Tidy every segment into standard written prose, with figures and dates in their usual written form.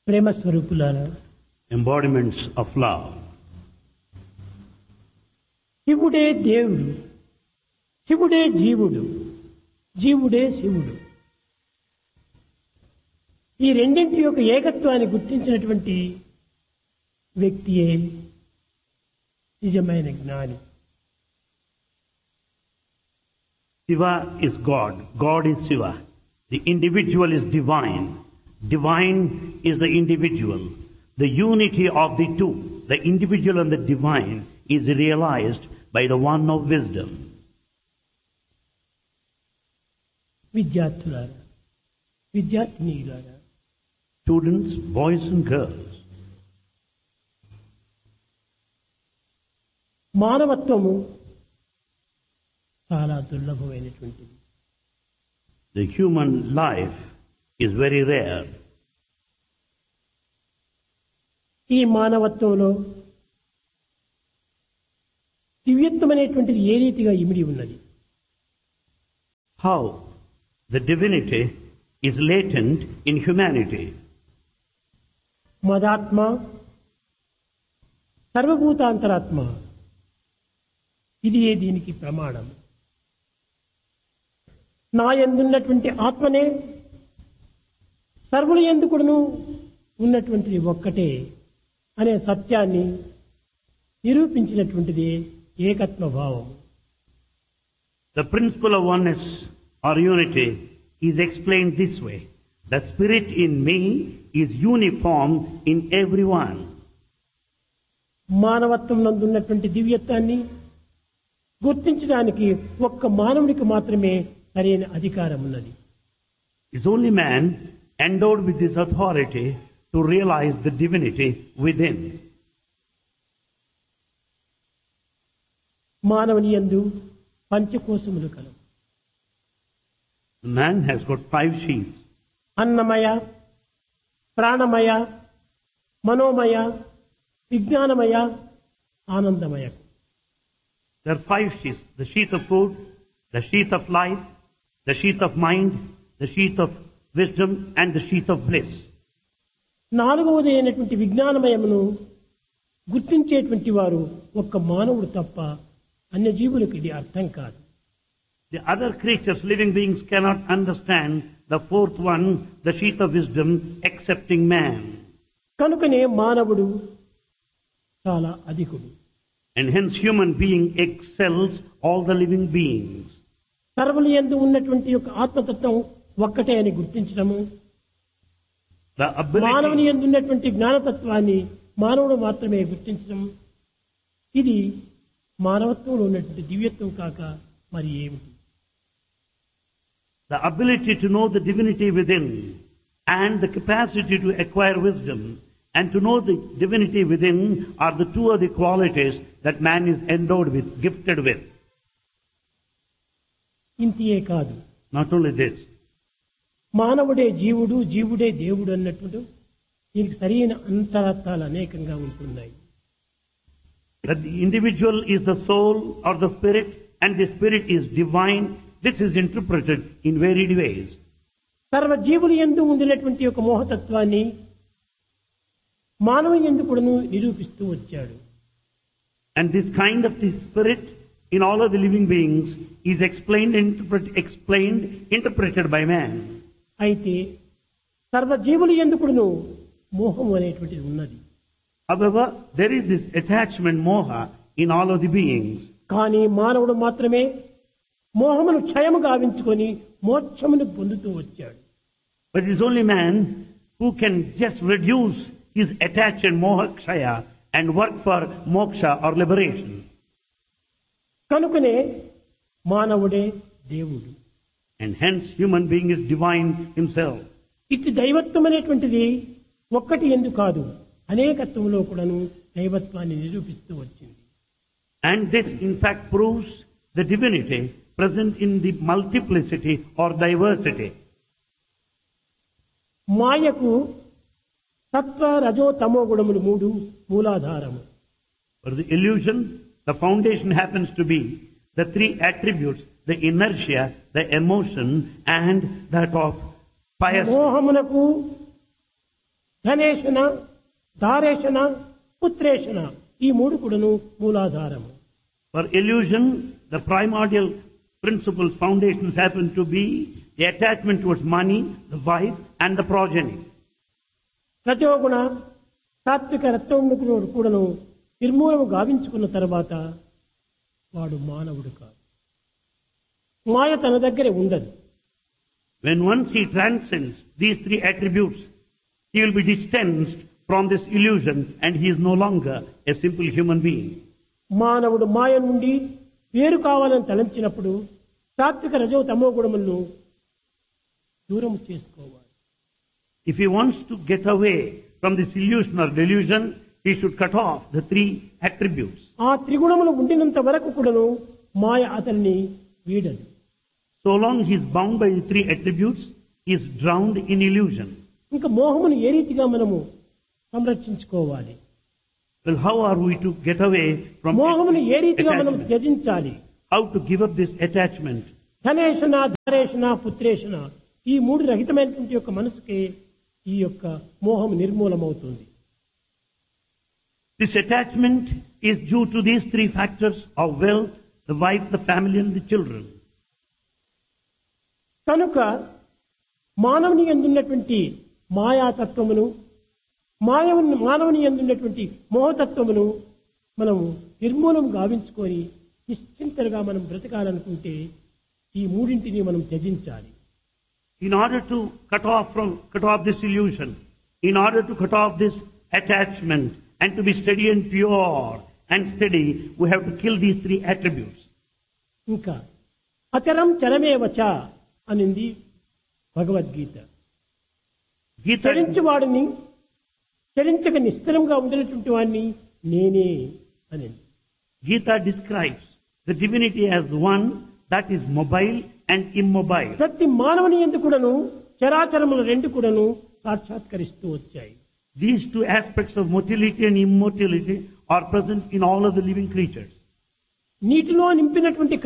ప్రేమ స్వరూపులారా, embodiments of love. శివుడే దేవుడు, శివుడే జీవుడు, జీవుడే శివుడు. ఈ రెండింటి యొక్క ఏకత్వాన్ని గుర్తించినటువంటి వ్యక్తియే నిజమైన జ్ఞాని. Shiva is God, God is Shiva. The individual is divine, divine is the individual. The unity of the two, the individual and the divine, is realized by the one of wisdom. విద్యార్థులారా, విద్యార్థినీలారా, Students, boys and girls, మానవత్వము చాలా దుర్లభమైనటువంటిది. the human life is very rare. ఈ మానవత్వంలో దివ్యత్వం అనేటువంటిది ఏ రీతిగా ఇమిడి ఉన్నది. How the divinity is latent in humanity. మదాత్మ, సర్వభూతాంతరాత్మ, ఇది దీనికి ప్రమాణం. నా యందున్నటువంటి ఆత్మనే సర్వుల యందు కూడాను ఉన్నటువంటిది ఒక్కటే అనే సత్యాన్ని నిరూపించినటువంటిది ఏకత్వ భావం. The principle of oneness or unity is explained this way. The spirit in me is uniform in everyone. మానవత్వం నందున్నటువంటి దివ్యత్వాన్ని గుర్తించడానికి ఒక్క మానవుడికి మాత్రమే సరైన అధికారం ఉన్నది. It's only man endowed with this authority to realize the divinity within. మానవుని యందు పంచకోశములు కలవు. Man has got 5 sheaths. అన్నమయ, ప్రాణమయ, మనోమయ, విజ్ఞానమయ, ఆనందమయ. There are 5 sheaths. The sheath of food, the sheath of life, the sheath of mind, the sheath of wisdom and the sheath of bliss. నాలుగవది అయినటువంటి విజ్ఞానమయమును గుర్తించేటువంటి వారు ఒక్క మానవుడు తప్ప అన్య జీవులకు ఇది అర్థం కాదు. The other creatures, living beings, cannot understand the fourth one, the sheath of wisdom, excepting man. కనుకనే మానవుడు చాలా అధికుడు. And hence human being excels all the living beings. సర్వుల యందు ఉన్నటువంటి యొక్క ఆత్మతత్వం ఒక్కటే అని గుర్తించడము, The మానవుని ability, యందు ఉన్నటువంటి జ్ఞానతత్వాన్ని మానవుడు మాత్రమే గుర్తించడం, ఇది మానవత్వంలో ఉన్నటువంటి దివ్యత్వం కాక మరి ఏమిటి? the ability to know the divinity within and the capacity to acquire wisdom and to know the divinity within are the two of the qualities that man is endowed with, gifted with. ఇంతియే కాదు, Not only this, మానవుడే జీవుడు, జీవుడే దేవుడు అన్నట్టు దీనికి సరైన అంతరార్థాలు అనేకంగా ఉంటున్నాయి. that the individual is the soul or the spirit and the spirit is divine, this is interpreted in varied ways. సర్వ జీవుల యందు ఉండినటువంటి ఒక మోహతత్వాన్ని మానవ యందు కూడాను నిరూపిస్తూ వచ్చాడు. And this kind of the spirit in all of the living beings is explained, interpreted by man. అయితే సర్వ జీవుల యందు కూడాను మోహం అనేటువంటిది ఉన్నది. However, there is this attachment, moha, in all of the beings. కానీ మానవుడు మాత్రమే మోహమును క్షయము గావించుకొని మోక్షమును పొందుతూ వచ్చాడు. But it is only man who can just reduce his attachment, moha kshaya, and work for moksha or liberation. కనుకనే మానవుడే దేవుడు. And hence human being is divine himself. ఇటు దైవత్వం అనేటువంటిది ఒక్కటి ఎందు కాదు, అనేకత్వంలో కూడాను దైవత్వాన్ని నిరూపిస్తూ వచ్చింది. And this in fact proves the divinity present in the multiplicity or diversity. మాయకు సత్వ, రజో, తమో గుణములు 3 మూలాధారము. For the illusion, the foundation happens to be the 3 attributes, the inertia, the emotion and that of pious. మోహమునకు ధనేషణ, ధారేషణ, పుత్రేషణ ఈ మూడు కూడాను మూలాధారము. For illusion, the primordial principles, foundations happen to be the attachment towards money, the wife, and the progeny. రజోగుణ, సాత్విక రత్వమును కూడాను నిర్మూలము గావించుకున్న తర్వాత వాడు మానవుడు కాదు. మాయ తన దగ్గరే ఉండదు. When once he transcends these three attributes, he will be distanced from this illusion and he is no longer a simple human being. మానవుడు మాయ నుండి వేరు కావాలని తలంచినప్పుడు సాత్విక రజో తమో గుణములను దూరం చేసుకోవాలి. If he wants to get away from this illusion or delusion, he should cut off the three attributes. ఆ త్రిగుణములు ఉండినంత వరకు కూడాను మాయ అతన్ని వీడదు. So long he is bound by the three attributes, he is drowned in illusion. ఇంకా మోహమును ఏ రీతిగా మనము సంరక్షించుకోవాలి? Well, how are we to get away from మోహమును ఏ రీతిగా మనం attachment? త్యజించాలి? How to give up this attachment? ధనేషణ, ధారేషణ, పుత్రేషణ ఈ మూడు రహితమైనటువంటి యొక్క మనసుకే ఈ యొక్క మోహం నిర్మూలమవుతుంది. This attachment is due to these three factors of wealth, the wife, the family and the children. కనుక మానవుని యందున్నటువంటి మాయాతత్వమును, మానవుని యందున్నటువంటి మోహతత్వమును మనం నిర్మూలం గావించుకొని నిశ్చింతగా మనం బ్రతకాలనుకుంటే ఈ మూడింటిని మనం త్యజించాలి. In order to cut off this illusion, in order to cut off this attachment and to be steady and pure and steady, we have to kill these three attributes. ఇంకా అచరం చరమేవచ అనింది భగవద్గీత. చరించువాడిని, చరించక నిశ్చలంగా ఉండేటువంటి వాడిని నేనే అనింది. Gita describes the divinity as one that is mobile and immobile. ప్రతి మానవుని యందు కూడాను చరాచరములు రెండు కూడాను సాక్షాత్కరిస్తూ వచ్చాయి. These two aspects of motility and immortality are present in all of the living creatures. నీటిలో నింపినటువంటి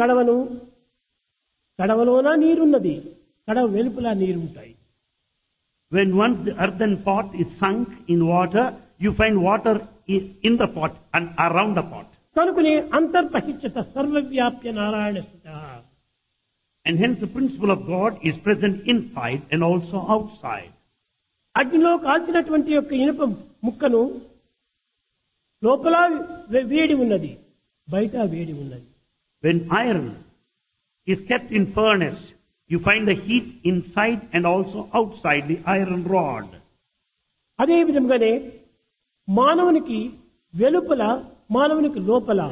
కడవలోన నీరున్నది, కడవ వెలుపల నీరుంటాయి. When once the earthen pot is sunk in water, you find water in the pot and around the pot. కనుకనే అంతర్బహిష్యత సర్వవ్యాప్య Narayana స్థితః. And hence the principle of God is present inside and also outside. అగ్నిలో కాల్చినటువంటి యొక్క ఇనుప ముక్కను లోపల వేడి ఉన్నది, బయట వేడి ఉన్నది. When iron is kept in furnace, you find the heat inside and also outside the iron rod. అదే విధంగానే మానవునికి వెలుపల, మానవునికి లోపల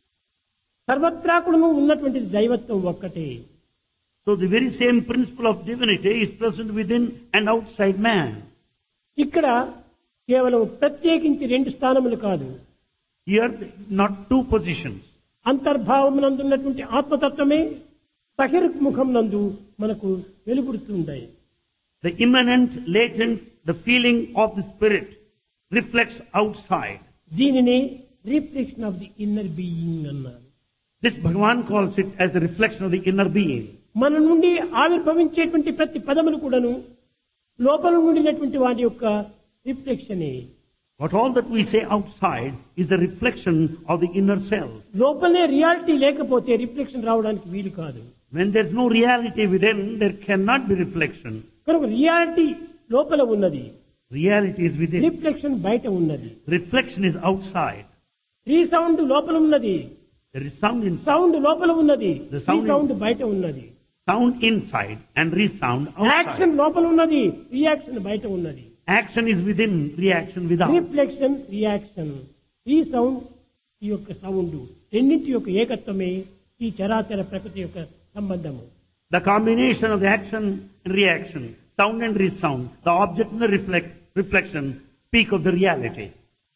సర్వత్రా కూడా ఉన్నటువంటి దైవత్వం ఒక్కటే. So the very same principle of divinity is present within and outside man. ఇక్కడ కేవలం ప్రత్యేకించి రెండు స్థానములు కాదు. Here not two positions. అంతర్భావం నందున్నటువంటి ఆత్మతత్వమే బహిర్ముఖం నందు మనకు వెలుగుడుతుంది. The immanent, latent, the feeling of the spirit reflects outside. దీనిని reflection of the inner being అన్నారు. This Bhagavan calls it as a reflection of the inner being. మన నుండి ఆవిర్భవించేటువంటి ప్రతి పదములు కూడాను లోపల నుండినటువంటి వాటి యొక్క రిఫ్లెక్షనే. But all that we say outside is a reflection of the inner self. లోపలనే రియాలిటీ లేకపోతే రిఫ్లెక్షన్ రావడానికి వీలు కాదు. When there is no reality within, there cannot be reflection. కనుక రియాలిటీ లోపల ఉన్నది, Reality is within. రిఫ్లెక్షన్ బయట ఉన్నది. Reflection is outside. రీసౌండ్ లోపల ఉన్నది, There is sound inside. Sound లోపల ఉన్నది, The sound రీసౌండ్ బయట ఉన్నది. Sound inside and resound outside. Action లోపల ఉన్నది, రియాక్షన్ బయట ఉన్నది. Action is within, reaction without. Reflection, reaction, ఈ సౌండ్, ఈ యొక్క సౌండ్ రెండింటి యొక్క ఏకత్వమే ఈ చరాచర ప్రకృతి యొక్క సంబంధము. The combination of the action and reaction, sound and resound, the object and the reflection speak of the reality.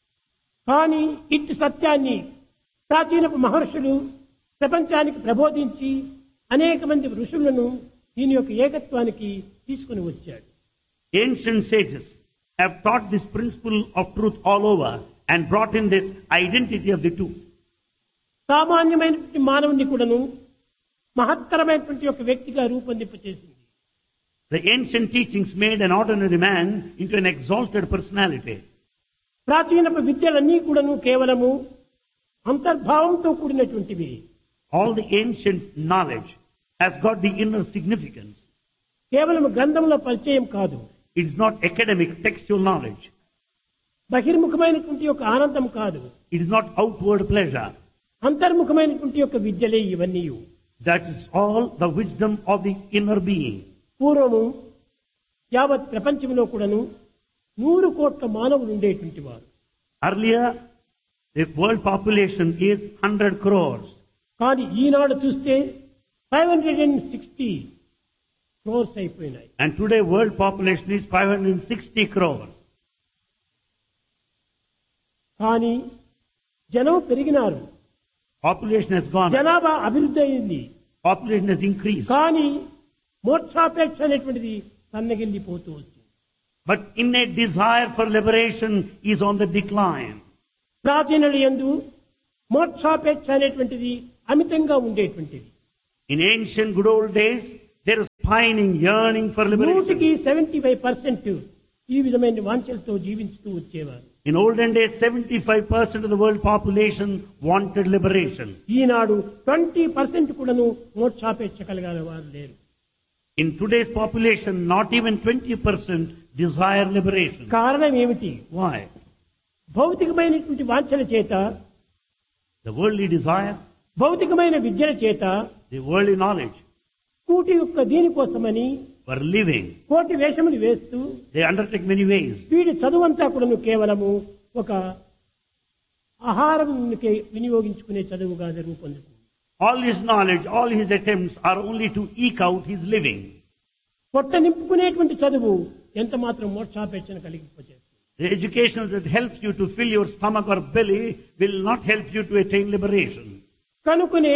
కానీ ఇట్టి సత్యాన్ని ప్రాచీన మహర్షులు ప్రపంచానికి ప్రబోధించి అనేక మంది ఋషులను దీని యొక్క ఏకత్వానికి తీసుకుని వచ్చాడు. Ancient sages have taught this principle of truth all over and brought in this identity of the two. సామాన్యమైనటువంటి మానవుని కూడాను మహత్తరమైనటువంటి ఒక వ్యక్తిగా రూపొందింపచేసింది. The ancient teachings made an ordinary man into an exalted personality. ప్రాచీనపు విద్యలన్నీ కూడాను కేవలము అంతర్భావంతో కూడినటువంటివి. All the ancient knowledge has got the inner significance. కేవలం గ్రంథముల పరిచయం కాదు. It is not academic textual knowledge. బహిర్ముఖమైనటువంటి యొక్క ఆనందం కాదు. It is not outward pleasure. అంతర్ముఖమైనటువంటి యొక్క విద్యలే ఇవన్నీ. That is all the wisdom of the inner being. పూర్వము యావత్ ప్రపంచంలో కూడాను 100 కోట్ల మానవులు ఉండేటువంటి వారు. Earlier, the world population is 100 crores. కానీ ఈనాడు చూస్తే 560 crores అయిపోయినాయి. And today world population is 560 crores. కానీ జనం పెరిగినారు. Population has gone. జనాభా అభివృద్ధి అయింది. Population has increased. కానీ మోక్షాపేక్ష అనేటువంటిది సన్నగిల్లిపోతూ వచ్చింది. But innate desire for liberation is on the decline. ప్రాచీనుల యందు మోక్షాపేక్ష అనేటువంటిది అమితంగా ఉండేటువంటిది. In ancient good old days, there is pining, yearning for liberation. 75% ఈ విధమైన వాంఛలతో జీవించుతూ వచ్చేవారు. In olden days, 75% of the world population wanted liberation. ఈనాడు 20% కూడాను మోక్షాపేక్ష కలిగిన వారు లేరు. In today's population, not even 20% desire liberation. కారణం ఏమిటి? Why? భౌతికమైనటువంటి వాంఛల చేత, The worldly desire, భౌతికమైన విద్యల చేత, the worldly knowledge, కూటి యొక్క దీనికోసమని for living, కోటి వేషములు వేస్తూ they undertake many ways. వీడి చదువంతా కూడాను కేవలము ఒక ఆహారం వినియోగించుకునే చదువుగా రూపొందుతుంది. All his knowledge, all his attempts are only to eke out his living. పొట్ట నింపుకునేటువంటి చదువు ఎంత మాత్రం మోక్షాపేక్షను కలిగిపోతుంది. The education that helps you to fill your stomach or belly will not help you to attain liberation. కనుకనే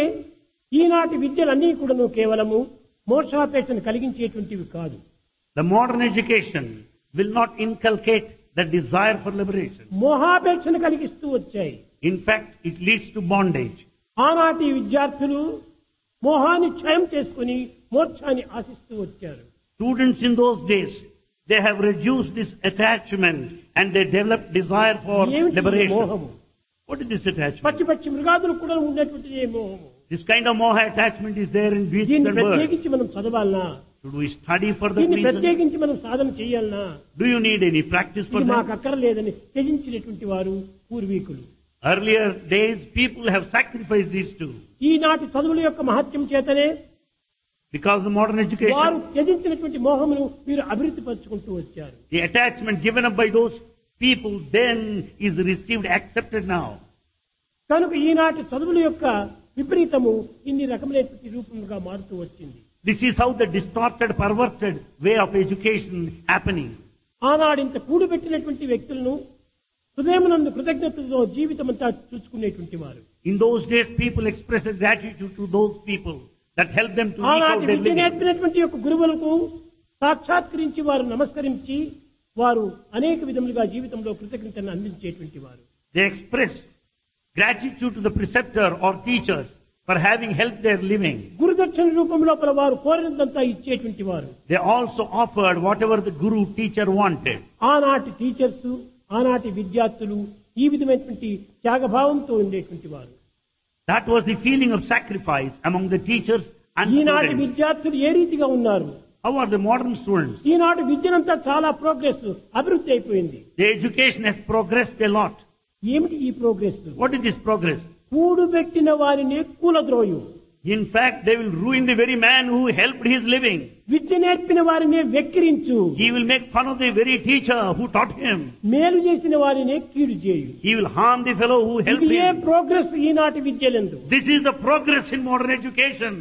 ఈనాటి విద్యలన్నీ కూడాను కేవలము మోక్షాపేక్షను కలిగించేటువంటివి కాదు. The modern education will not inculcate the desire for liberation. మోహాపేక్షను కలిగిస్తూ వచ్చాయి. In fact, it leads to bondage. ఆనాటి విద్యార్థులు మోహాన్ని క్షయం చేసుకుని మోక్షాన్ని ఆశిస్తూ వచ్చారు. Students in those days, they have reduced this attachment and they developed desire for ఏమిటి liberation. మోహము? What is this attachment? పచ్చి పచ్చి మృగాదులు కూడా ఉండేటువంటిది మోహము. This kind of moha attachment is there in beasts దీన్ని and birds. ప్రత్యేకించి మనం చదవాలనా? Should we study for that దీన్ని reason? ప్రత్యేకించి మనం సాధన చేయాలనా? Do you need any practice for ఇది that? మాకు అక్కర్లేదని త్యజించినటువంటి వారు పూర్వీకులు. Earlier days, people have sacrificed these two. ఈనాటి చదువుల యొక్క మహత్యం చేతనే Because the modern వారు education, త్యజించినటువంటి మోహమును మీరు అభివృద్ధి పరుచుకుంటూ వచ్చారు. the attachment given up by those people then is received, accepted now. కనుక ఈనాటి చదువుల యొక్క విపరీతము ఇన్ని రకమైనటువంటి రూపముగా మారుతూ వచ్చింది. This is how the distorted, perverted way of education happening. ఆనాడు ఇంత కూడిపెట్టినటువంటి వ్యక్తులను హృదయమునందు కృతజ్ఞతతో జీవితమంతా చూసుకునేటువంటి వారు. In those days, people expressed gratitude to those people that helped them to eke out ఆనాటి their విద్య living. నేర్పినటువంటి యొక్క గురువులకు సాక్షాత్కరించి వారు నమస్కరించి వారు అనేక విధములుగా జీవితంలో కృతజ్ఞతను అందించేటువంటి వారు. They expressed gratitude to the preceptor or teachers for having helped their living. గురుదక్షిణ రూపంలో వారు కోరినంతా ఇచ్చేటువంటి వారు. They also offered whatever the guru teacher wanted. ఆనాటి టీచర్స్, ఆనాటి విద్యార్థులు ఈ విధమైనటువంటి త్యాగభావంతో ఉండేటువంటి వారు. That was the feeling of sacrifice among the teachers and ఈనాటి students. విద్యార్థులు ఏ రీతిగా ఉన్నారు? How are the modern students? ఈనాటి విద్యనంతా చాలా ప్రోగ్రెస్ అభివృద్ధి అయిపోయింది. The education has progressed a lot. ఏమిటి ఈ progress? What is this progress? కూడుబెట్టిన వారిని కూలద్రోయు, In fact, they will ruin the very man who helped his living. విద్య నేర్పిన వారిని వెక్కిరించు, He will make fun of the very teacher who taught him. మేలు చేసిన వారిని కీడు చేయు. He will harm the fellow who helped ఇది ఏ him. Progress ఈనాటి విద్యలందు? This is the progress in modern education.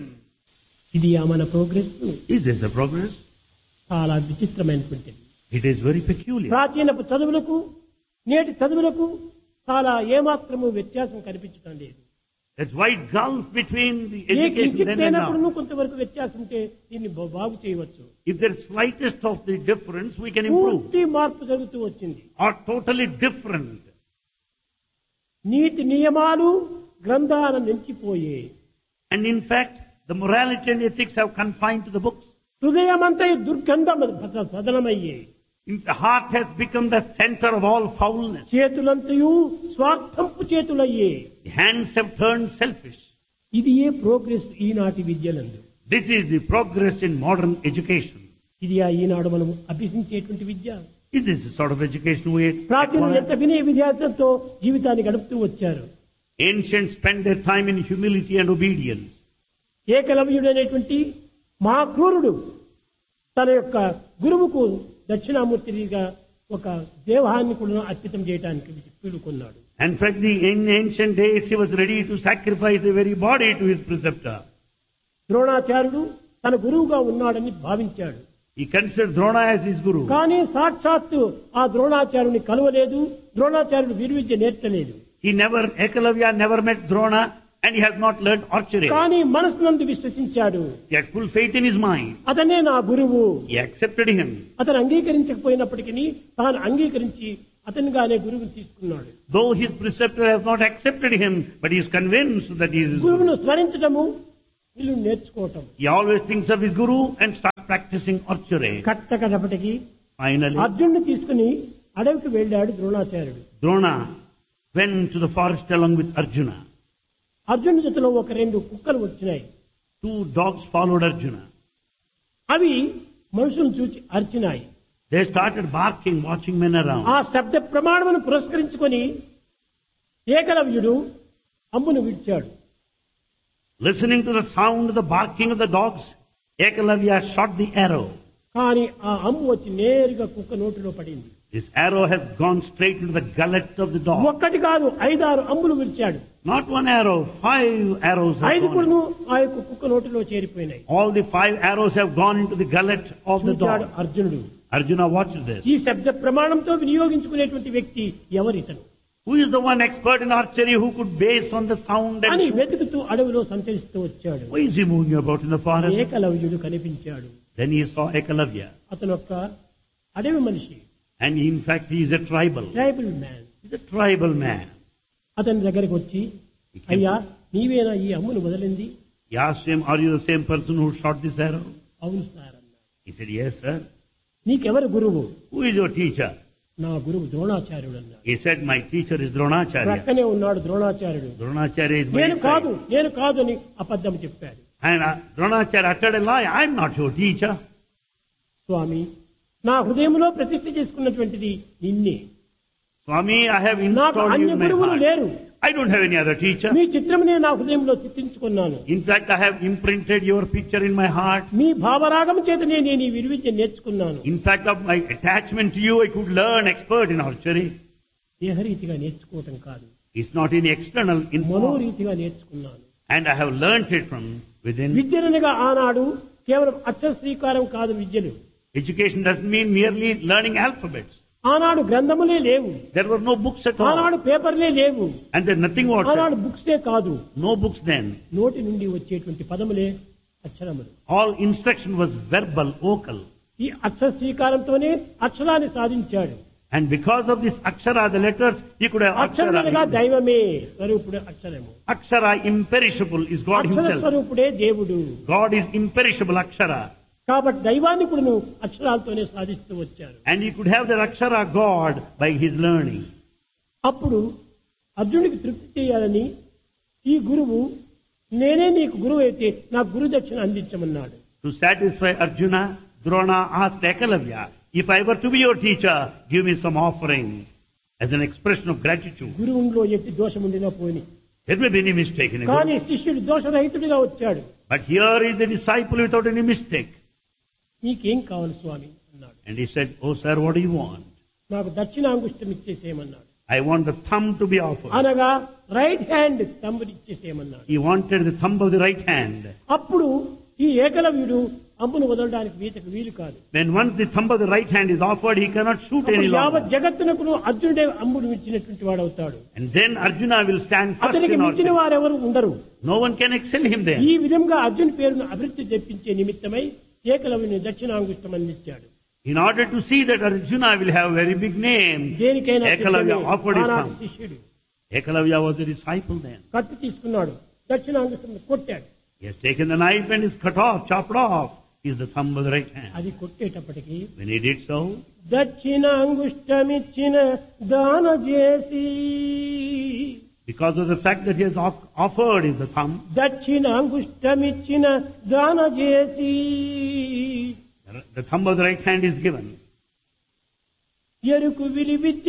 ఇది మన progress Is this the progress? చాలా విచిత్రమైనటువంటిది. It is very peculiar. ప్రాచీనపు చదువులకు నేటి చదువులకు చాలా ఏమాత్రము వ్యత్యాసం కనిపించడం లేదు. That's why gulf between the A education కించిత్ then and అయినప్పుడు now. కొంతవరకు వ్యత్యాసం ఉంటే దీన్ని బాగు చేయవచ్చు. If there is slightest of the difference, we can improve. పూర్తి మార్పు జరుగుతూ వచ్చింది. Or totally different. నీతి నియమాలు గ్రంథాలను నిలిచిపోయే. And in fact, the morality and ethics have confined to the books. హృదయమంతా ఈ దుర్గంధం సదనమయ్యే. The heart has become the center of all foulness. చేతులంతయు స్వార్థంపు చేతులయ్యే. The hands have turned selfish. ఇది ఏ ప్రోగ్రెస్ ఈనాటి విద్యలందు. This is the progress in modern education. ఇది ఈనాడు మనం అభ్యసించేటువంటి విద్య. Is this the sort of education we ప్రాచీనులు acquire? ఎంత వినయ విద్యాసంతో జీవితాన్ని గడుపుతూ వచ్చారు. Ancients spent their time in humility and obedience. ఏకలవ్యుడు అనేటువంటి మహాక్రూరుడు తన యొక్క గురువుకు దక్షిణామూర్తిగా ఒక దేవాన్ని కూడా అర్పితం చేయడానికి పూనుకున్నాడు. In fact, in ancient days, he was ready to sacrifice the very body to his preceptor. ద్రోణాచార్యుడు తన గురువుగా ఉన్నాడని భావించాడు. He considered Drona as his guru. కానీ సాక్షాత్తు ఆ ద్రోణాచార్యుని కలవలేదు, ద్రోణాచార్యుడు వీరవిద్య నేర్చలేదు. Ekalavya never met Drona and he has not learned archery. కానీ మనసునందు విశ్వసించాడు. He had full faith in his mind. అతనే నా గురువు. He accepted him. అతను అంగీకరించకపోయినప్పటికీ తాను అంగీకరించి అతనిగానే గురువుని తీసుకున్నాడు. Though his preceptor has not accepted him, but he is convinced that he is his గురువును guru. స్మరించడము, వీళ్ళు నేర్చుకోవటం. He always thinks of his guru and starts practicing archery. కట్టకడపటికి Finally, అర్జునుడిని తీసుకుని అడవికి వెళ్ళాడు ద్రోణాచార్యుడు. Drona went to the forest along with Arjuna. అర్జునుడి జతలో ఒక 2 కుక్కలు వచ్చినాయి. 2 dogs followed Arjuna. అవి మనుషులను చూచి అరిచినాయి. They started barking, watching men around. ఆ శబ్ద ప్రమాణమును పురస్కరించుకొని ఏకలవ్యుడు అమ్మును విడిచాడు. Listening to the sound of the barking of the dogs, Ekalavya shot the arrow. కానీ ఆ అమ్ము వచ్చి నేరుగా కుక్క నోటిలో పడింది. This arrow has gone straight into the gullet of the dog. ఒక్కటి కాదు 5-6 అమ్ములు విడిచాడు. Not 1 arrow, 5 arrows have 5 gone. కూడా ఆ యొక్క కుక్క నోటిలో చేరిపోయినాయి. All the 5 arrows have gone into the gullet of the చూచాడు dog. అర్జునుడు. Arjuna watched this. ఈ శబ్ద ప్రమాణంతో వినియోగించుకునేటువంటి వ్యక్తి ఎవరితను Who is the one expert in archery who could base on the sound అని and... వెతుకుతూ అడవిలో సంచరిస్తూ వచ్చాడు. Why is he moving about in the forest? ఏకలవ్యుడు కనిపించాడు. Then he saw Ekalavya. అతను ఒక అడవి మనిషి. And in fact he is a tribal. Tribal man. He's a tribal man. అతని దగ్గరికి వచ్చి, అయ్యా నీవేనా ఈ అమ్మును వదిలింది? He asked him, are you the same person who shot this arrow? అవును సార్ అన్నాడు. He said, yes sir. నీకెవరు గురువు? Who is your teacher? నా గురువు ద్రోణాచార్యుడు అన్నాడు. He said, my teacher is Dronacharya. ప్రక్కనే ఉన్నాడు ద్రోణాచార్యుడు. Dronacharya is my నేను కాదు teacher. నేను కాదు అని అబద్ధం చెప్పాడు. And Dronacharya uttered a lie. I am not your teacher. స్వామి, నా హృదయంలో ప్రతిష్ఠ చేసుకున్నటువంటిది నిన్నే. Swami, I have నాకు installed you అన్య in my గురువులు heart. లేరు. I don't have any other teacher. మీ చిత్రమునే నా హృదయంలో చిత్రించుకున్నాను. In fact, I have imprinted your picture in my heart. మీ భావరాగం చేతనే నేను ఈ విలువిద్య నేర్చుకున్నాను. In fact, of my attachment to you, I could learn expert in archery. దేహరీతిగా నేర్చుకోవటం కాదు, It's not in external, in form. మనోరీతిగా నేర్చుకున్నాను. And I have learnt it from within. విద్యనగా ఆనాడు కేవలం అక్షర శ్రీకారం కాదు విద్యలు. Education doesn't mean merely learning alphabets. ఆనాడు గ్రంథములే లేవు. There were no books at all. ఆనాడు పేపర్లే లేవు. And there's nothing ఆనాడు whatever. బుక్సే కాదు, No books then. నోటి నుండి వచ్చేటువంటి పదములే అక్షరములు. All instruction was verbal, vocal. ఈ అక్షర శ్రీకారంతోనే అక్షరాన్ని సాధించాడు. And because of this akshara, the letters, he could have అక్షరముగా akshara. దైవమే, స్వరూపుడే అక్షరము. Akshara, imperishable, is God Akshara himself. స్వరూపుడే దేవుడు. God is imperishable akshara. కాబట్టి దైవాన్ని కూడా నువ్వు అక్షరాలతోనే సాధిస్తూ వచ్చారు. And he could have that akshara God by his learning. అప్పుడు అర్జునుడికి తృప్తి చేయాలని ఈ గురువు, నేనే నీకు గురువు అయితే నాకు గురు దక్షిణ అందించమన్నాడు. To satisfy Arjuna, Drona asked Ekalavya, if I were to be your teacher, give me some offering as an expression of gratitude. గురువులో ఎట్టి దోషం ఉండినా పోయి, There may be any mistake in it. కానీ శిష్యుడు దోషరహితుడిగా వచ్చాడు. But here is the disciple without any mistake. నీకేం కావాలి స్వామి అన్నాడు. And he said, oh sir, what do you want? నాకు దక్షిణాంగుష్టం ఇచ్చేసేయమన్నాడు. I want the thumb to be offered. అనగా right hand తంబుని ఇచ్చేసేయమన్నాడు. He wanted the thumb of the right hand. అప్పుడు ఈ ఏకలవ్యుడు అమ్మును వదలడానికి వీలు కాదు. When once the thumb of the right hand is offered, he cannot shoot any అప్పుడు యావత్ longer. జగత్తునకు అర్జునుడే అమ్ముడు ఇచ్చినటువంటి వాడు అవుతాడు. And then Arjuna will stand first అతనికి in మించిన archery. వారెవరు ఉండరు. No one can excel him then. ఈ విధంగా అర్జున్ పేరును అభివృద్ధి తెప్పించే నిమిత్తమై ఏకలవ్యుని దక్షిణాంగుష్టం అందించాడు. In order to see that Arjuna will have a very big name, దేనికైనా Ekalavya సిద్ధమే. offered his ఆనాటి thumb. శిష్యుడు Ekalavya was a disciple then. కత్తి తీసుకున్నాడు, దక్షిణాంగుష్టం కొట్టాడు. He has taken the knife and is cut off, chopped off. is the thumb of the right hand. అది కొట్టేటప్పటికి When he did so, దక్షిణ అంగుష్టమిచ్చిన దాన చేసి, because of the fact that he has offered is the thumb, దక్షిణ అంగుష్టమిచ్చిన దాన చేసి, the thumb of the right hand is given. ఎరుకు విలి Vidya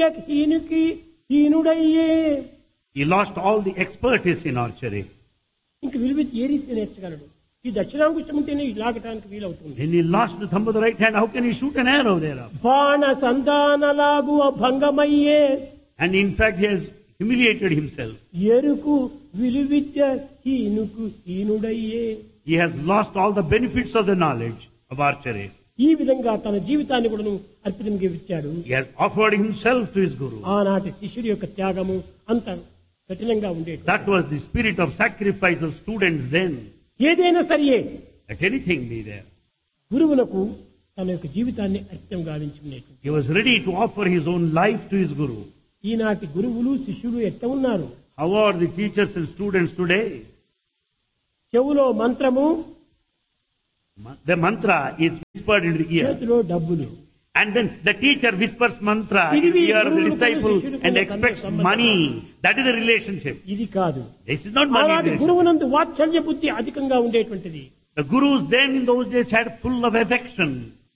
హీనుడయ్యే, He lost all the expertise in archery. ఇంక విలువ ఏ రీతి నేర్చగలడు? ఈ దక్షిణాంగుష్టం ఉంటేనే లాగటానికి వీలవుతుంది. When he lost the thumb of the right hand, how can he shoot an arrow thereof? బాణ సంధానలాగు భంగమయ్యే, And in fact, he has humiliated himself. ఎరుకు విలువిద్య హీనుడయ్యే, He has lost all the benefits of the knowledge of archery. ఈ విధంగా తన జీవితాన్ని కూడా అర్పితంగా ఇచ్చాడు. He has offered himself to his guru. ఆనాటి శిష్యుడి యొక్క త్యాగము అంత కఠినంగా ఉండేది. That was the spirit of sacrifice of students then. ఏదైనా సరియే, Let anything be there. గురువులకు తన యొక్క జీవితాన్ని అర్పితం గావించుకునేది. He was ready to offer his own life to his guru. ఈనాటి గురువులు శిష్యులు ఎట్లా ఉన్నారు? How are the teachers and students today? చెవులో మంత్రము, The mantra is whispered into the ear. చేతిలో డబ్బులు. And then the teacher whispers mantra in the ear of the disciple and expects money. That is the relationship. ఇది కాదు. This is not money అలాంటి relationship. గురువునందు వాత్సల్య బుద్ధి అధికంగా ఉండేటువంటిది. The gurus then in those days had full of affection.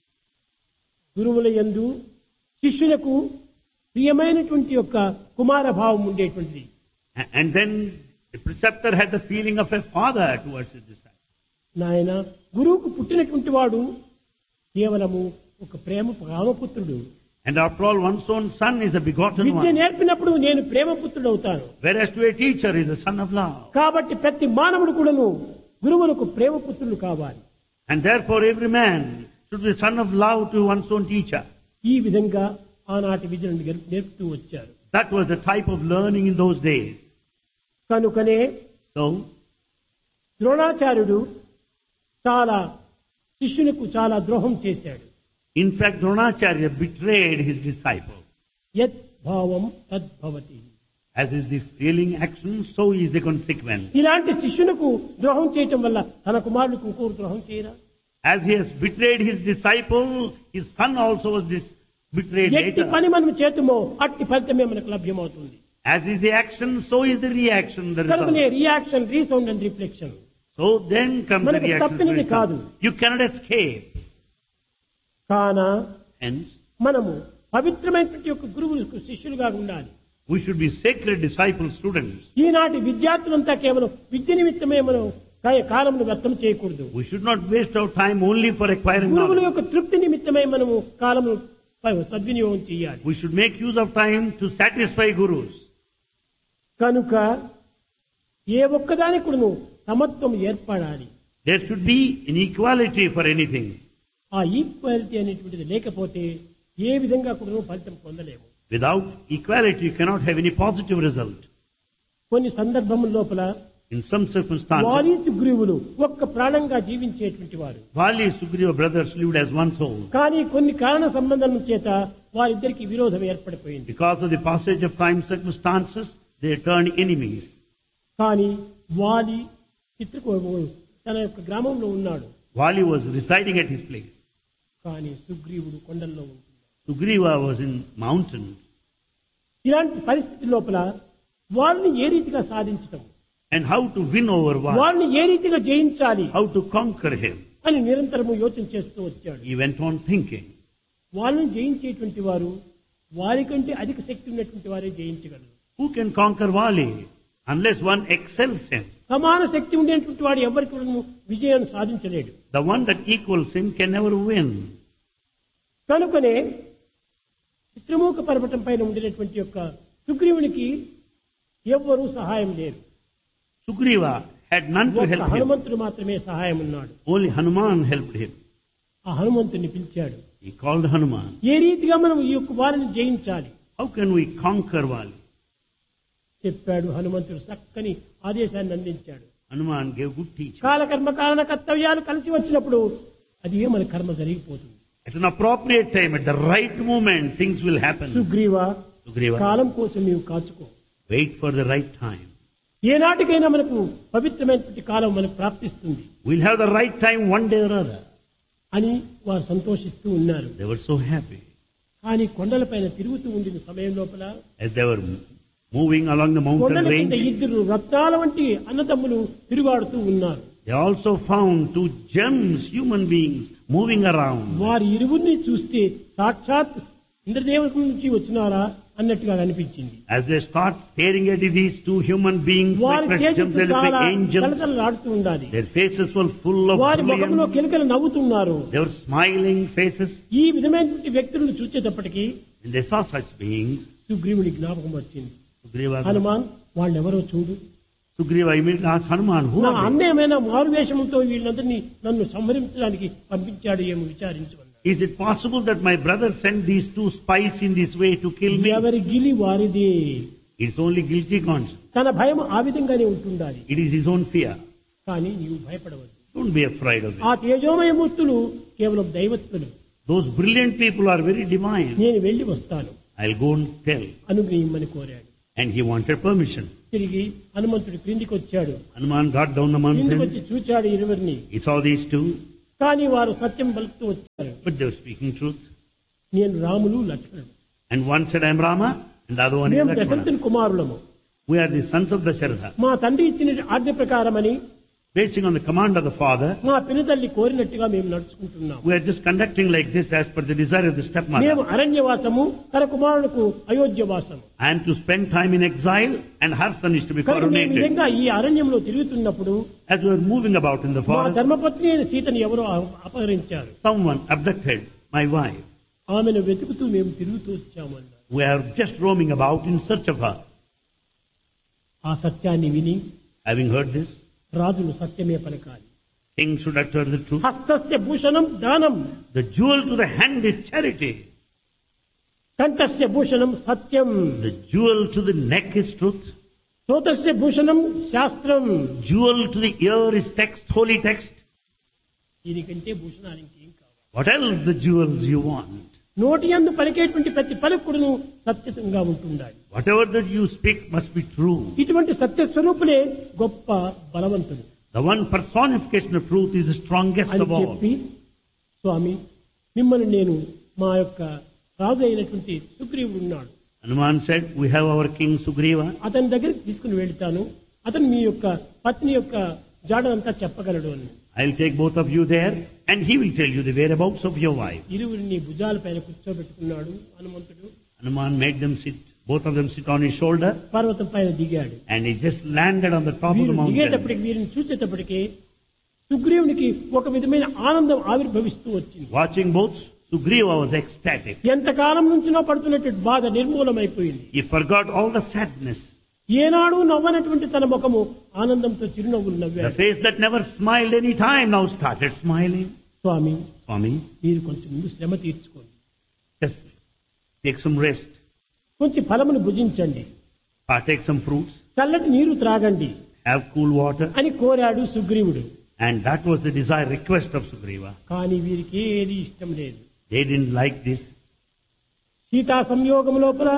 గురువుల యందు శిష్యులకు ప్రియమైనటువంటి యొక్క కుమార భావం ఉండేటువంటిది. And then the preceptor had the feeling of a father towards his disciple. నాయన, గురువుకు పుట్టినటువంటి వాడు కేవలము ఒక ప్రేమ రామపుత్రుడు. And after all, one's own son is a begotten Vidya one. నేర్పినప్పుడు నేను ప్రేమపుత్రుడు అవుతాను. Whereas to a teacher is a son of love. కాబట్టి ప్రతి మానవుడు కూడాను గురువులకు ప్రేమపుత్రుడు కావాలి. And therefore every man should be son of love to one's own teacher. ఈ విధంగా ఆనాటి విద్యను నేర్పుతూ వచ్చారు. That was the type of learning in those days. కనుకనే So, ద్రోణాచార్యుడు చాలా శిష్యులకు చాలా ద్రోహం చేశాడు. in fact, Dronacharya betrayed his disciple. యత్ భావం తద్భవతి. As is the feeling action, so is the consequence. ఇలాంటి శిష్యులకు ద్రోహం చేయటం వల్ల తన కుమారులకు ఇంకొక ద్రోహం చేయరా? As he has betrayed his disciple, his son also was betrayed ఎట్టి later. పని మనం చేతుమో అట్టి ఫలితమే మనకు లభ్యమవుతుంది. As is the action, so is the reaction, the కనుకనే result. Reaction, resound and reflection. So then comes the మనకు reaction. తప్పినది result. కాదు. You cannot escape. కాన Hence, మనము పవిత్రమైనటువంటి యొక్క గురువులకు శిష్యులుగా ఉండాలి. we should be sacred disciple students. ఈనాటి విద్యార్థులంతా కేవలం విద్య నిమిత్తమే మనం కాలంను వ్యర్థం చేయకూడదు. We should not waste our time only for acquiring గురువుల knowledge. యొక్క తృప్తి నిమిత్తమే మనము కాలము సద్వినియోగం చేయాలి. We should make use of time to satisfy gurus. కనుక ఏ ఒక్కదానికి కూడాను సమత్వం ఏర్పడాలి. There should be an equality for anything. ఆ ఈక్వాలిటీ అనేటువంటిది లేకపోతే ఏ విధంగా కూడా ఫలితం పొందలేము. Without equality, you cannot have any positive result. కొన్ని సందర్భముల లోపల In some circumstances, వారి సుగ్రీవులు ఒక్క ప్రాణంగా జీవించేటువంటి వారు. Vali Sugriva brothers lived as one soul. కానీ కొన్ని కారణ సంబంధం చేత వారిద్దరికి విరోధం ఏర్పడిపోయింది. Because of the passage of time circumstances, they turned enemies. కానీ వాలి తన యొక్క గ్రామంలో ఉన్నాడు. Vali was residing at his place. కానీ సుగ్రీవుడు కొండల్లో ఉంటున్నాడు. Sugriva was in mountains. ఇలాంటి పరిస్థితి లోపల వాళ్ళని ఏ రీతిగా సాధించటం, And how to win over Vali, వాళ్ళని ఏ రీతిగా జయించాలి how to conquer him. అని నిరంతరము యోచన చేస్తూ వచ్చాడు. He went on thinking. వాళ్ళని జయించేటువంటి వారు వారికంటే అధిక శక్తి ఉన్నటువంటి వారే జయించగలరు. Who can conquer Vali unless one excels him? సమాన శక్తి ఉండేటువంటి వాడు ఎవరికి విజయాన్ని సాధించలేడు. The one that equals him can never win. కనుకనే చిత్రమూక పర్వతం పైన ఉండేటువంటి యొక్క సుగ్రీవునికి ఎవ్వరూ సహాయం లేరు. Sugriva had none to ఒక్క help him. హనుమంతుడు మాత్రమే సహాయం ఉన్నాడు. Only Hanuman helped him. ఆ హనుమంతుడిని పిలిచాడు. He called Hanuman. ఏ రీతిగా మనం ఈ యొక్క వారిని జయించాలి How can we conquer Vali? చెప్పాడు. హనుమంతుడు చక్కని ఆదేశాన్ని అందించాడు. Hanuman gave good teaching. కాలకర్మ కారణ కర్తవ్యాలు కలిసి వచ్చినప్పుడు అది ఏ మన కర్మ జరిగిపోతుంది. At an appropriate time, at the right moment, things will happen. Sugriva, Sugriva, కాలం కోసం నీవు కాచుకో. wait for the right time. ఏనాటికైనా మనకు పవిత్రమైనటువంటి కాలం మనకు ప్రాప్తిస్తుంది. We'll have the right time one day or other. అని వారు సంతోషిస్తూ ఉన్నారు. They were so happy. కానీ కొండలపైన తిరుగుతూ ఉండిన సమయం లోపల As they were moving along the mountain కొండల కింద range, ఇద్దరు రత్నాల వంటి అన్నదమ్ములు తిరుగాడుతూ ఉన్నారు. they also found two gems, human beings, moving around. వారి ఇరువురిని చూస్తే సాక్షాత్ ఇంద్రదేవత నుంచి వచ్చినారా అన్నట్టుగా అనిపించింది. As they start staring at these two human beings, వారి like gems, చేతులు like చాలా angels, కలకలలాడుతూ ఉండాలి. their faces were full of వారి ముఖంలో brilliance. కిలకలు నవ్వుతున్నారు. They were smiling faces. ఈ విధమైనటువంటి వ్యక్తులను చూసేటప్పటికీ When they saw such beings, సుగ్రీవుని జ్ఞాపకం వచ్చింది. Sugriva, హనుమాన్ వాళ్ళెవరో చూడు, immediately asked Hanuman, who నా are they? అన్న ఏమైనా మారువేషంతో వీళ్ళందరినీ నన్ను సంహరించడానికి పంపించాడు ఏమో విచారించమన్నాడు. Is it possible that my brother sent these two spies in this way to kill me? ఎవరి గిలి వారిదే. It's only guilty conscience. తన భయం ఆ విధంగానే ఉంటుండాలి. It is his own fear. కానీ నీవు భయపడవద్దు. Don't be afraid of ఆ it. తేజోమయ మూర్తులు కేవలం దైవత్తులు. Those brilliant people are very divine. నేను వెళ్లి వస్తాను I'll go and tell. అనుగ్రహించమని కోరాడు. And he wanted permission. తిరిగి హనుమంతుడు క్రిందికి వచ్చాడు. Hanuman got down the క్రిందికి mountain. వచ్చి చూచాడు ఇరువురిని. He saw these two, కానీ వారు సత్యం పలుకుతూ వచ్చారు. but they were speaking truth. నేను రాములు లక్ష్మణుడు. And one said, I'm Rama, and the other one is మేము Lakshmana. దశరథుని కుమారులము. We are the sons of Dasharatha. మా తండ్రి ఇచ్చిన ఆజ్ఞ ప్రకారమని Basing on the command of the father, మా పినతల్లి కోరినట్టుగా మేము నడుచుకుంటున్నాం. we are just conducting like this as per the desire of the మేము stepmother. అరణ్యవాసము, తన కుమారులకు అయోధ్యవాసము. I am to spend time in exile, and her son is to be కనుక మేము ఈ coronated. విధంగా ఈ అరణ్యంలో తిరుగుతున్నప్పుడు As we are moving about in the మా forest, ధర్మపత్ని అయిన సీతను ఎవరో అపహరించారు. someone abducted my wife. ఆమెను వెతుకుతూ మేము తిరుగుతూ వచ్చామన్నారు. We are just roaming about in search of her. ఆ సత్యాన్ని విని Having heard this, రాజులు సత్యమే పలకాలి. king should utter the truth. హస్తస్య Bhushanam దానం, The jewel to the hand is charity. కంఠస్య Bhushanam Satyam, The jewel to the neck is truth. శ్రోతస్య Bhushanam శాస్త్రం. Jewel to the ear is text, holy text. దీనికంటే భూషణాలు ఇంకేం కావాలి? What else the jewels you want? నోటి యందు పలికేటువంటి ప్రతి పలుకుడును సత్యంగా ఉంటుండాలి. Whatever that you speak must be true. ఇటువంటి సత్య స్వరూపులే గొప్ప బలవంతుడు The one personification of truth is the strongest అని of all. చెప్పి, స్వామి మిమ్మల్ని నేను మా యొక్క రాజు అయినటువంటి సుగ్రీవుడు ఉన్నాడు, Hanuman said, we have our king Sugriva. అతని దగ్గరికి తీసుకుని వెళ్తాను, అతను మీ యొక్క పత్ని యొక్క జాడనంతా చెప్పగలడు అని. I'll take both of you there, and he will tell you the whereabouts of your wife. ఇరువురిని భుజాల పైన కూర్చోబెట్టుకున్నాడు హనుమంతుడు. Hanuman made them sit, both of them sit on his shoulder, పర్వతం పైన దిగాడు. and he just landed on the top of వీరు the mountain. దిగేటప్పటికి, వీరిని చూసేటప్పటికి సుగ్రీవునికి ఒక విధమైన ఆనందం ఆవిర్భవిస్తూ వచ్చింది. Watching both, Sugriva was ecstatic. ఎంతకాలం నుంచినో పడుతున్నటువంటి బాధ నిర్మూలమైపోయింది. He forgot all the sadness. ఏనాడు నవ్వనటువంటి తన ముఖము ఆనందంతో చిరునవ్వులు The నవ్వాడు. face that never smiled any time now started smiling. Swamy Swami, మీరు కొంచెం ముందు శ్రమ తీర్చుకోండి, just take some rest, కొంచెం ఫలమును భుజించండి, partake some fruits, చల్లటి నీరు త్రాగండి have cool water. అని కోరాడు సుగ్రీవుడు. And that was the desired request of Sugriva. కానీ వీరికి ఏది ఇష్టం లేదు. They didn't like this. Sita సంయోగం లోపల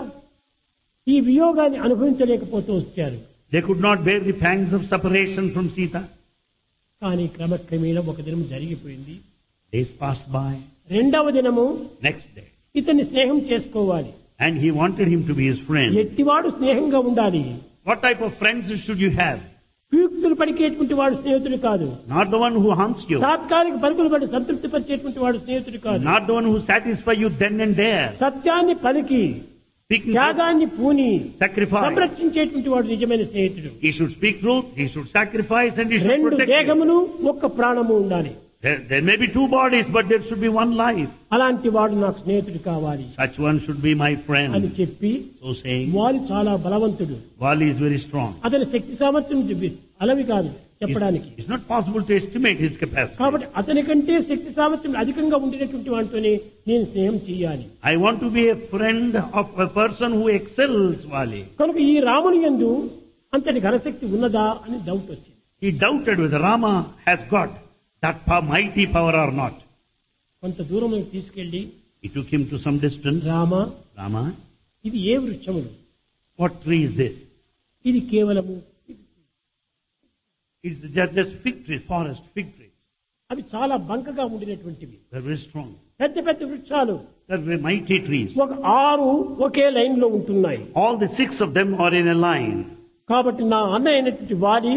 ఈ వియోగాన్ని అనుభవించలేకపోతూ వచ్చారు. They could not bear the pangs of separation from Sita. కానీ క్రమక్రమేణా ఒక దినం జరిగిపోయింది. Days passed by. రెండవ దినము Next day. ఇతన్ని స్నేహం చేసుకోవాలి. And he wanted him to be his friend. ఎట్టివాడు స్నేహంగా ఉండాలి. What type of friends should you have? కుయుక్తులు పలికేటువంటి వాడు స్నేహితుడు కాదు. Not the one who haunts you. తాత్కాలిక పలుకులు పడి సంతృప్తి పరిచేటువంటి వాడు స్నేహితుడు కాదు. Not the one who satisfies you then and there. సత్యాన్ని పలికి Speaking త్యాగాన్ని పూని sacrifice. సంరక్షించేటువంటి వాడు నిజమైన స్నేహితుడు. He should speak truth, he should sacrifice, and he should రెండు protect you. దేహములు ఒక్క ప్రాణము ఉండాలి. There may be two bodies, but there should be one life. అలాంటి వాడు నాకు స్నేహితుడు కావాలి Such one should be my అని friend. చెప్పి, So saying, వారు చాలా బలవంతుడు, Vali is very strong. అతని శక్తి సామర్థ్యం అలవి కాదు చెప్పడానికి. It's not possible to estimate his capacity. కాబట్టి అతని కంటే శక్తి సామర్థ్యం అధికంగా ఉండేటటువంటి వాటితోనే నేను స్నేహం చేయాలి. I want to be a friend of a person who excels Vali. కనుక ఈ రాముని యందు అంతటి ఘనశక్తి ఉన్నదా అని డౌట్ వచ్చింది. He doubted whether Rama has got that mighty power or not. కొంత దూరం తీసుకెళ్లి, He took him to some distance. Rama, Rama, ఇది ఏ వృక్షములు? what tree is this? ఇది కేవలము It's just fig tree, forest fig tree. అవి చాలా బంకగా ఉండినటువంటివి. They're very strong. పెద్ద పెద్ద వృక్షాలు They're very mighty trees. ఒక 6 ఒకే లైన్ లో ఉంటున్నాయి. All the 6 of them are in a line. కాబట్టి నా అన్న అయినటువంటి వాలి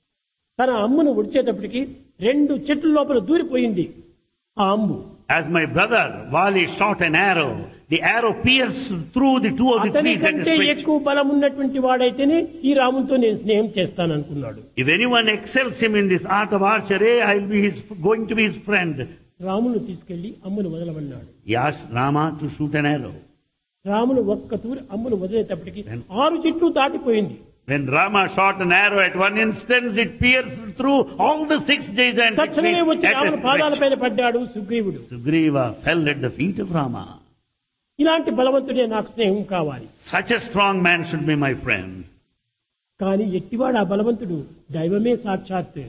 తన అమ్మును ఒడిచేటప్పటికి 2 చెట్ల లోపల దూరిపోయింది ఆ అమ్ము. As my brother Vali shot an arrow, the arrow pierced through the 2 of the అతని trees that కంటే is ఎక్కువ బలం ఉన్నటువంటి వాడైతేనే ఈ రాముతో నేను స్నేహం చేస్తాను అనుకున్నాడు. If anyone excels him in this art of archery, I'll be going to be his friend. రామును తీసుకెళ్లి అమ్మును వదలమన్నాడు. He asked Rama to shoot an arrow. రామును ఒక్క తూరి అమ్మును వదిలేటప్పటికి 6 చెట్లు దాటిపోయింది. When Rama shot an arrow at one instance, it pierced through all the 6 giants. తక్షణమే వచ్చి రాముని పాదాలపైన పడ్డాడు సుగ్రీవుడు. Sugriva fell at the feet of Rama. ఇలాంటి బలవంతుడే నాకు స్నేహం కావాలి. Such a strong man should be my friend. కానీ ఎట్టివాడు ఆ బలవంతుడు? దైవమే సాక్షాత్.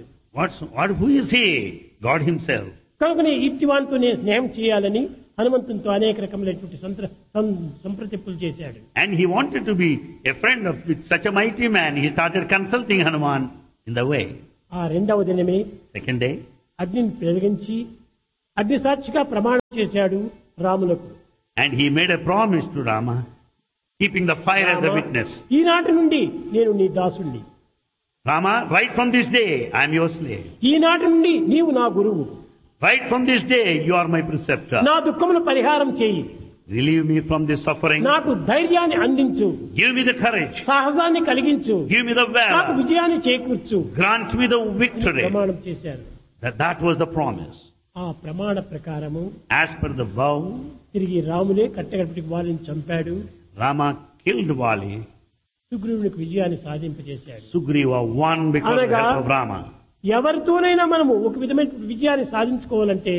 Who is he? God himself. కనుకనే ఇట్టివానితో నేను స్నేహం చేయాలని హనుమంతునితో అనేక రకములైనటువంటి సంప్రదింపులు చేశాడు. And he wanted to be a friend of such a mighty man. He started consulting Hanuman in the way. ఆ రెండవ దినమే Second day, అగ్నిని పెరిగించి అగ్నిసాక్షిగా ప్రమాణం చేశాడు రాములకు. and he made a promise to Rama, keeping the fire as a witness. ఈనాటి నుండి నేను నీ దాసుణ్ణి. Rama, right from this day, I am your slave. ఈనాటి నుండి నీవు నా గురువు. Right from this day, you are my preceptor. నా దుఃఖమును పరిహారం చేయి. Relieve me from this suffering. నాకు ధైర్యాన్ని అందించు. Give me the courage. సాహసాన్ని కలిగించు. Give me the నాకు valor. విజయాన్ని చేకూర్చు. Grant me the victory. ప్రమాణం చేశారు. That was the promise. ఆ ప్రమాణ ప్రకారము As per the vow, తిరిగి రాములే కట్టగడపటికి వాళ్ళని చంపాడు. Rama killed Vali. సుగ్రీవునికి విజయాన్ని సాధింపజేశాడు. Sugriva won because of the help of Rama. ఎవరితోనైనా మనము ఒక విధమైన విజయాన్ని సాధించుకోవాలంటే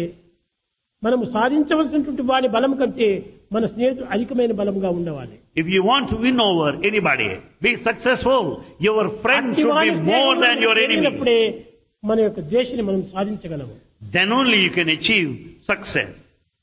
మనము సాధించవలసినటువంటి వాడి బలం కంటే మన స్నేహితుడు అధికమైన బలంగా ఉండవాలి. If you want to win over anybody, be successful, your friend should be more than your enemy. అప్పుడే మన యొక్క దేశాన్ని మనం సాధించగలము. Then only you can achieve success.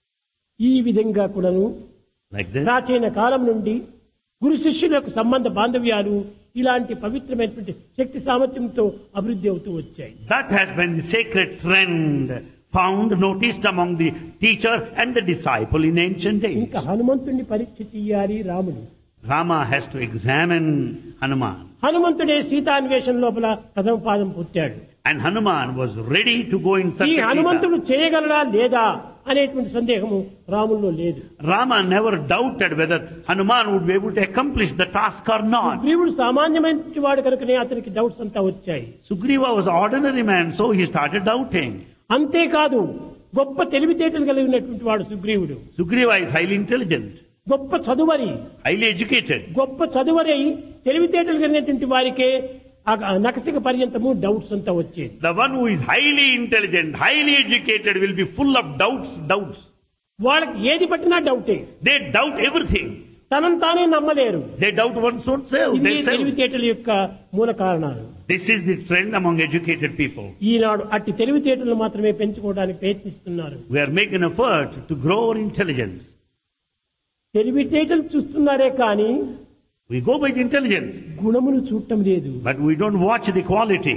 ఈ విధంగా కూడాను Like this. ప్రాచీన కాలం నుండి గురు శిష్యుల యొక్క సంబంధ బాంధవ్యాలు ఇలాంటి పవిత్రమైనటువంటి శక్తి సామర్థ్యంతో అభివృద్ధి అవుతూ వచ్చాయి. That has been the sacred trend found, noticed among the teacher and the disciple in ancient days. ఇంకా హనుమంతుడిని పరీక్ష చెయ్యాలి రాముడు. Rama has to examine Hanuman. హనుమంతుడే సీతాన్వేషణ లోపల ప్రథమ పాదం పుట్టాడు. And Hanuman was ready to go in search ఈ of Sita. హనుమంతుడు చేయగలడా లేదా అనేటువంటి సందేహము రాముల్లో లేదు. Rama never doubted whether Hanuman would be able to accomplish the task or not. సుగ్రీవుడు సామాన్యమైన వాడు కనుకనే అతనికి డౌట్స్ అంతా వచ్చాయి. Sugriva was an ordinary man, so he started doubting. అంతేకాదు గొప్ప తెలివితేటలు కలిగినటువంటి వాడు సుగ్రీవుడు. Sugriva is highly intelligent, గొప్ప చదువరి, highly educated. గొప్ప చదువరి తెలివితేటలు కలిగినటువంటి వారికే నకసిక పర్యంతము డౌట్స్ అంతా వచ్చేది. The one who is highly intelligent, highly educated will be full of doubts. వాళ్ళకి ఏది పట్టినా డౌటే. They doubt everything. తనను తానే నమ్మలేరు. They doubt one's own self. ఇవి తెలివితేటల యొక్క మూల కారణాలు. This is the trend among educated people. ఈనాడు అట్టి తెలివితేటలు మాత్రమే పెంచుకోవడానికి ప్రయత్నిస్తున్నారు. We are making an effort to grow our intelligence. తెలివితేటలు చూస్తున్నారే కానీ We go by the intelligence, గుణమును చూడటం లేదు. but we don't watch the quality.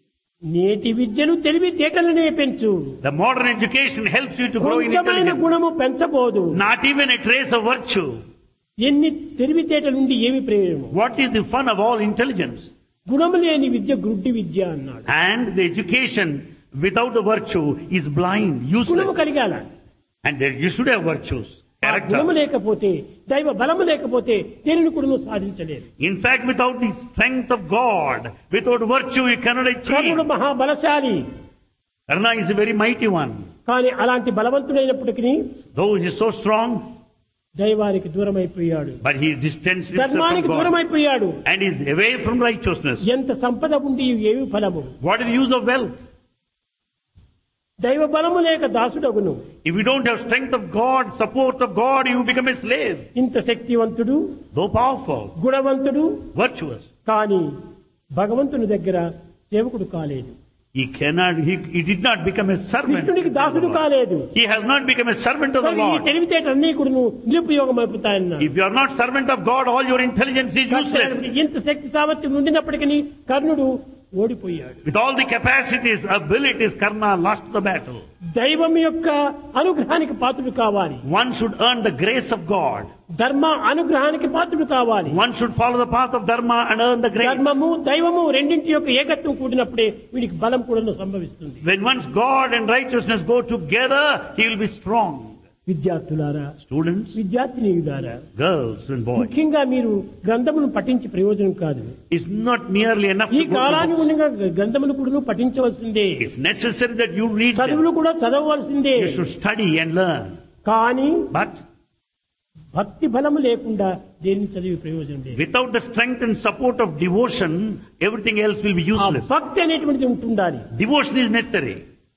నేటి విద్యను తెలివితేటలనే పెంచు. The modern education helps you to grow in కొంచెమైన intelligence. గుణము పెంచబోదు. Not even a trace of virtue. ఎన్ని తెలివితేటల నుండి ఏమి ప్రయోజనం? What is the fun of all intelligence? గుణము లేని విద్య గుడ్డి విద్య అన్నాడు. And the education without the virtue is blind, గుణము useless. కలిగాల. And you should have virtues, character. గుణము లేకపోతే దైవ బలము లేకపోతే దేనిని కూడా సాధించలేదు. In fact, without the strength of God, without virtue, you cannot achieve. కర్ణుడు మహాబలశాలి. Karna is a very mighty one. కానీ అలాంటి బలవంతుడైనప్పటికీ Though he is so strong, దైవానికి దూరం అయిపోయాడు. but he distanced himself ధర్మానికి from దూరం God. అయిపోయాడు. And is away from righteousness. ఎంత సంపద ఉండి ఏమి ఫలము? What is the use of wealth? దైవ బలము లేక దాసుడగును. If you don't have strength of God, support of God, you become a slave. ఇంత శక్తివంతుడు, Though powerful, గుణవంతుడు, virtuous, కానీ భగవంతుని దగ్గర సేవకుడు కాలేదు. he did not become a servant. కృష్ణుడికి దాసుడు కాలేదు. He has not become a servant of the ఈ Lord. తెలివితేటలన్నీ కూడా నిరుపయోగం అయిపోతాయన్నారు. If you are not servant of God, all your intelligence is useless. ఇంత శక్తి సామర్థ్యం ఉండినప్పటికీ కర్ణుడు ఓడిపోయాడు. With all the capacities, abilities, Karna lost the battle. దైవం యొక్క అనుగ్రహానికి పాత్రుడు కావాలి. One should earn the grace of God. ధర్మ అనుగ్రహానికి పాత్రుడు కావాలి. One should follow the path of Dharma and earn the grace. ధర్మము దైవము రెండింటి యొక్క ఏకత్వం కూడినప్పుడే వీడికి బలం కూడా సంభవిస్తుంది. When once God and righteousness go together, he will be strong. విద్యార్థులారా, Students, విద్యార్థినీయులారా, girls and boys, ముఖ్యంగా మీరు గ్రంథమును పఠించి ప్రయోజనం కాదు. it's not merely enough ఈ to go to కాలాన్ని books. ఉండగా గ్రంథములు కూడా పఠించవలసిందే. It's necessary that you read them. చదువులు కూడా చదవవలసిందే. You should study and learn. కానీ But భక్తి బలము లేకుండా దేన్ని చదివి ప్రయోజనం లేదు. without the strength and support of devotion, everything else will be ఆ useless. భక్తి అనేటువంటిది ఉంటుండాలి. Devotion is necessary.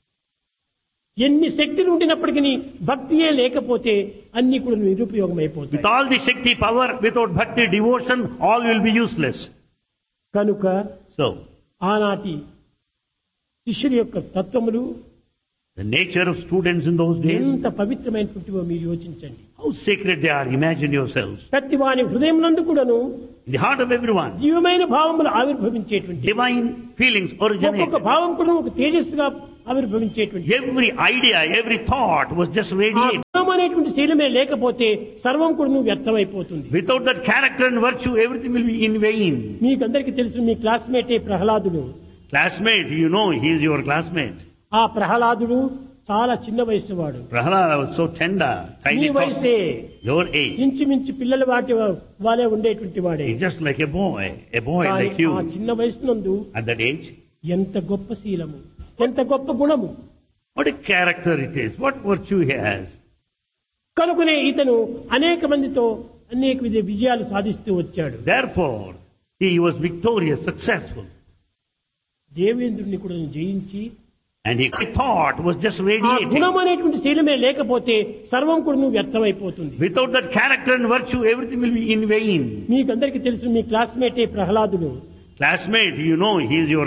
ఎన్ని శక్తులు ఉండినప్పటికీ భక్తియే లేకపోతే అన్ని కూడా నిరుపయోగం With అయిపోతాయి. all the Shakti power, without bhakti devotion, all will be useless. కనుక So, ఆనాటి శిష్యుల యొక్క తత్వములు the nature of students in those days, ఎంత పవిత్రమైనటువంటివో మీరు యోచించండి. how sacred they are, imagine yourselves. ప్రతి వాని హృదయం నందు కూడాను In the heart of everyone, జీవమైన భావములు ఆవిర్భవించేటువంటి divine feelings ఒక్కొక్క originated. భావం కూడా ఒక తేజస్సుగా ఆవిర్భవించేటువంటి Every idea, every thought was just ఆ radiating. గుణం అనేటువంటి శీలమే లేకపోతే సర్వం కూడా వ్యర్థమైపోతుంది. Without that character and virtue, everything will be in vain. మీకందరికీ తెలుసు, మీ క్లాస్మేటే ప్రహ్లాదుడు. Classmate, you know, he is your classmate. ఆ ప్రహ్లాదుడు చాలా చిన్న వయసు వాడు. Prahlada was so tender, me tiny, వయసే your age. ఇంచుమించు పిల్లల వాటి వాళ్ళే ఉండేటువంటి వాడే. He's just like a boy కానీ like you. ఆ చిన్న వయసునందు At that age, ఎంత గొప్ప శీలము, ఎంత గొప్ప గుణము. what a character it is, what virtue he has. కనుకనే ఇతను అనేక మందితో అనేక విజయాలు సాధిస్తూ వచ్చాడు. Therefore, he was victorious, successful. దేవేంద్రుని కూడా జయించి And he thought was just ఆ radiating. గుణం అనేటువంటి శీలమే లేకపోతే సర్వం కూడా వ్యర్థమైపోతుంది. Without that character and virtue, everything will be in vain. మీకందరికీ తెలుసు, మీ క్లాస్మేటే ప్రహ్లాదుడు. Classmate, you know, he is your